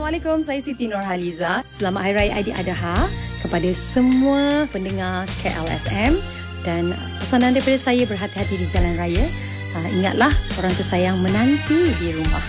Assalamualaikum, saya Siti Nurhaliza. Selamat Hari Raya Aidiladha kepada semua pendengar KLFM. Dan pesanan daripada saya, berhati-hati di jalan raya. Ingatlah, orang tersayang menanti di rumah.